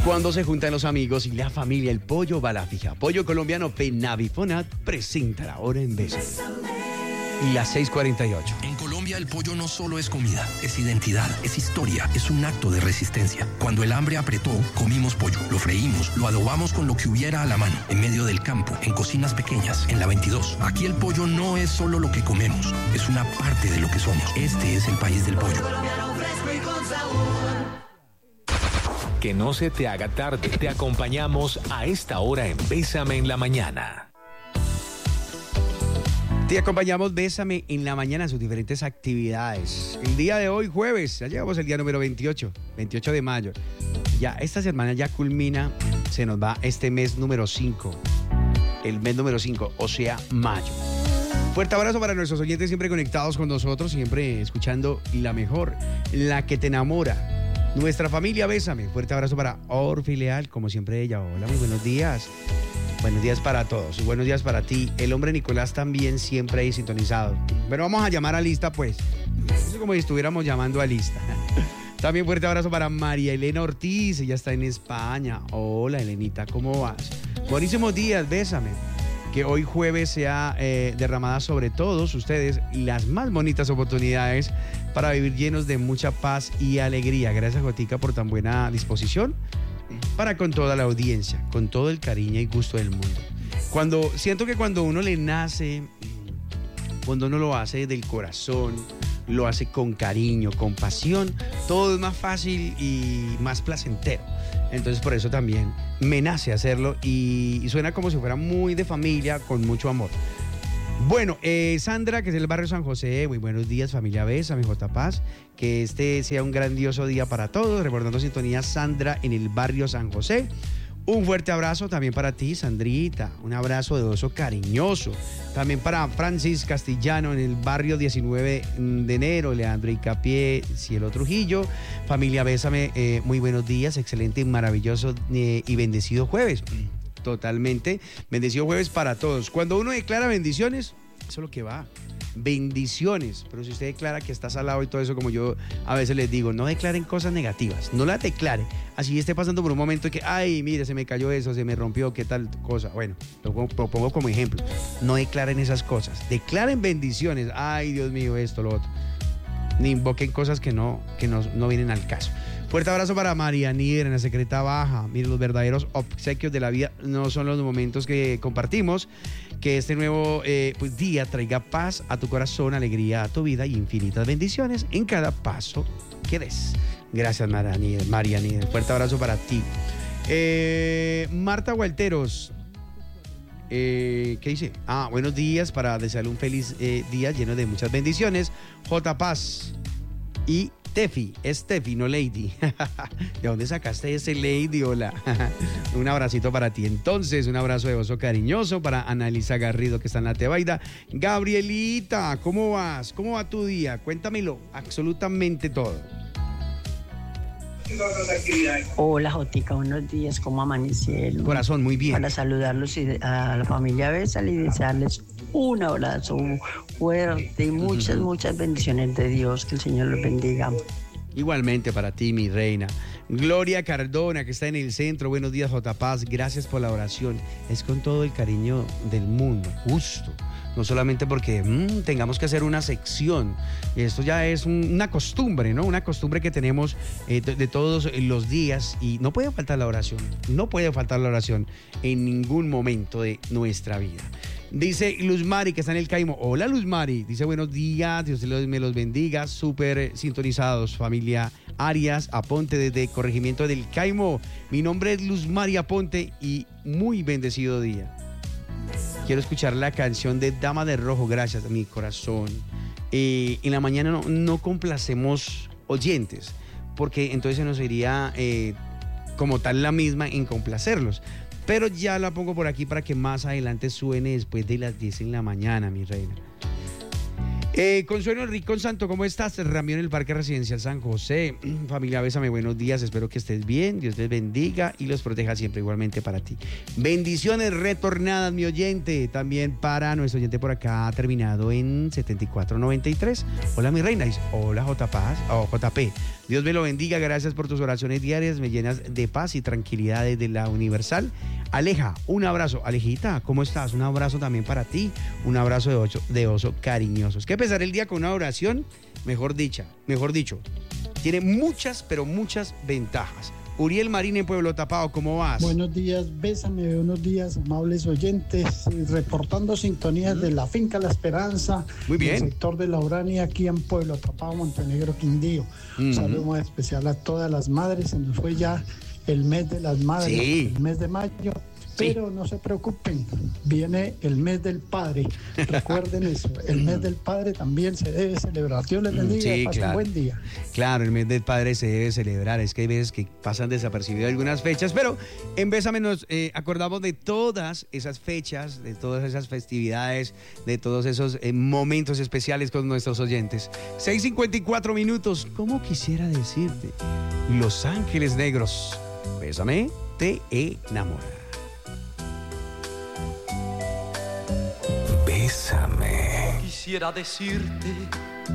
Cuando se juntan los amigos y la familia, el pollo va a la fija. Pollo colombiano Penavifonat presenta la hora en Bésame. Y las 6:48. En Colombia el pollo no solo es comida, es identidad, es historia, es un acto de resistencia. Cuando el hambre apretó, comimos pollo, lo freímos, lo adobamos con lo que hubiera a la mano, en medio del campo, en cocinas pequeñas, en la 22. Aquí el pollo no es solo lo que comemos, es una parte de lo que somos. Este es el país del pollo. Que no se te haga tarde, te acompañamos a esta hora en Bésame en la Mañana. Te acompañamos, Bésame en la Mañana, en sus diferentes actividades. El día de hoy, jueves, ya llegamos al día número 28 de mayo. Ya esta semana ya culmina, se nos va este mes número 5, el mes número 5, o sea, mayo. Fuerte abrazo para nuestros oyentes siempre conectados con nosotros, siempre escuchando la mejor, la que te enamora. Nuestra familia, Bésame. Fuerte abrazo para Orfi Leal, como siempre ella. Hola, muy buenos días. Buenos días para todos. Buenos días para ti. El hombre Nicolás también siempre ahí sintonizado. Pero vamos a llamar a Lista, pues. Es como si estuviéramos llamando a Lista. También fuerte abrazo para María Elena Ortiz. Ella está en España. Hola, Elenita, ¿cómo vas? Buenísimos días, Bésame. Que hoy jueves sea derramada sobre todos ustedes las más bonitas oportunidades para vivir llenos de mucha paz y alegría. Gracias, Jotica, por tan buena disposición para con toda la audiencia, con todo el cariño y gusto del mundo. Siento que cuando uno le nace, cuando uno lo hace del corazón, lo hace con cariño, con pasión, todo es más fácil y más placentero. Entonces por eso también me nace hacerlo y suena como si fuera muy de familia, con mucho amor. Bueno, Sandra, que es del barrio San José, muy buenos días, familia Bésame, J. Paz, que este sea un grandioso día para todos, recordando sintonía Sandra en el barrio San José. Un fuerte abrazo también para ti, Sandrita, un abrazo de oso cariñoso. También para Francis Castellano en el barrio 19 de enero, Leandro Icapié, Cielo Trujillo. Familia Bésame, muy buenos días, excelente, maravilloso y bendecido jueves. Totalmente, bendecido jueves para todos. Cuando uno declara bendiciones, eso es lo que va. Bendiciones, pero si usted declara que está salado y todo eso, como yo a veces les digo, no declaren cosas negativas, no las declare, así esté pasando por un momento que, ay, mire, se me cayó eso, se me rompió, qué tal cosa, bueno, lo pongo como ejemplo, no declaren esas cosas, declaren bendiciones, ay, Dios mío, esto, lo otro, ni invoquen cosas que no vienen al caso. Fuerte abrazo para María Nieder en la Secreta Baja. Mire, los verdaderos obsequios de la vida no son los momentos que compartimos. Que este nuevo día traiga paz a tu corazón, alegría a tu vida y infinitas bendiciones en cada paso que des. Gracias, María Nieder. Fuerte abrazo para ti. Marta Gualteros. ¿Qué dice? Buenos días, para desearle un feliz día lleno de muchas bendiciones. J. Paz y Tefi, es Tefi, no Lady. ¿De dónde sacaste ese Lady? Hola. Un abracito para ti. Entonces, un abrazo de oso cariñoso para Analisa Garrido, que está en la Tebaida. Gabrielita, ¿cómo vas? ¿Cómo va tu día? Cuéntamelo, absolutamente todo. Hola, Jotica, buenos días, ¿cómo amanecieron? Corazón, muy bien. Para saludarlos y a la familia Bésame y desearles un abrazo fuerte y muchas bendiciones de Dios, que el Señor los bendiga. Igualmente para ti, mi reina. Gloria Cardona, que está en el centro. Buenos días, J. Paz. Gracias por la oración. Es con todo el cariño del mundo, justo. No solamente porque tengamos que hacer una sección. Esto ya es una costumbre, ¿no? Una costumbre que tenemos de todos los días. Y no puede faltar la oración. No puede faltar la oración en ningún momento de nuestra vida. Dice Luz Mari, que está en el Caimo. Hola, Luz Mari. Dice buenos días, Dios me los bendiga. Súper sintonizados, familia Arias Aponte desde Corregimiento del Caimo. Mi nombre es Luz Mari Aponte y muy bendecido día. Quiero escuchar la canción de Dama de Rojo, gracias a mi corazón. En la mañana no complacemos oyentes, porque entonces se nos iría como tal la misma en complacerlos. Pero ya la pongo por aquí para que más adelante suene después de las 10 en la mañana, mi reina. Consuelo Enricón Santo, ¿cómo estás? Ramiro en el Parque Residencial San José. Familia, bésame, buenos días, espero que estés bien, Dios les bendiga y los proteja siempre igualmente para ti. Bendiciones retornadas, mi oyente, también para nuestro oyente por acá, terminado en 7493. Hola, mi reina, hola, JP. Dios me lo bendiga, gracias por tus oraciones diarias, me llenas de paz y tranquilidad desde la Universal. Aleja, un abrazo. Alejita, ¿cómo estás? Un abrazo también para ti, un abrazo de oso cariñosos. ¿Qué empezar el día con una oración? Mejor dicho, tiene muchas, pero muchas ventajas. Uriel Marín en Pueblo Tapado, ¿cómo vas? Buenos días, bésame, buenos días, amables oyentes, reportando sintonías de la finca La Esperanza, muy bien, el sector de la Urania, aquí en Pueblo Tapado, Montenegro, Quindío. Un saludo muy especial a todas las madres, se nos fue ya el mes de las madres, sí, el mes de mayo. Pero no se preocupen, viene el mes del padre. Recuerden eso, el mes del padre también se debe celebrar. Dios les bendiga, sí, pasen claro. Buen día. Claro, el mes del padre se debe celebrar. Es que hay veces que pasan desapercibidas algunas fechas, pero en Bésame nos acordamos de todas esas fechas, de todas esas festividades, de todos esos momentos especiales con nuestros oyentes. 6:54 minutos. ¿Cómo quisiera decirte? Los Ángeles Negros. Bésame, te enamora. Bésame. Quisiera decirte